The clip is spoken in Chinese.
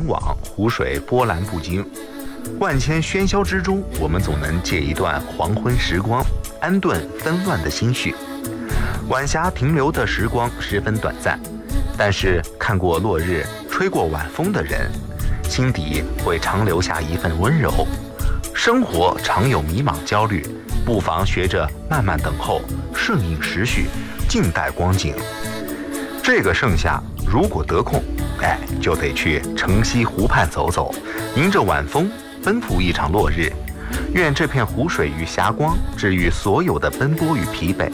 往，湖水波澜不惊。万千喧嚣之中，我们总能借一段黄昏时光，安顿纷乱的心绪。晚霞停留的时光十分短暂，但是看过落日，吹过晚风的人，心底会常留下一份温柔。生活常有迷茫焦虑，不妨学着慢慢等候，顺应时序，静待光景。这个盛夏，如果得空，就得去城西湖畔走走，迎着晚风，奔赴一场落日。愿这片湖水与霞光治愈所有的奔波与疲惫，